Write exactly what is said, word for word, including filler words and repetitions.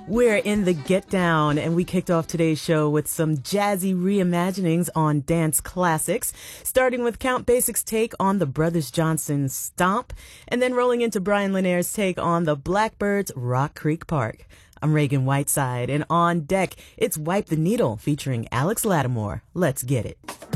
We're in the Get Down, and we kicked off today's show with some jazzy reimaginings on dance classics, starting with Count Basic's take on the Brothers Johnson Stomp, and then rolling into Brian Lanaire's take on the Blackbyrds' Rock Creek Park. I'm Reagan Whiteside, and on deck, it's Wipe the Needle featuring Alex Lattimore. Let's get it.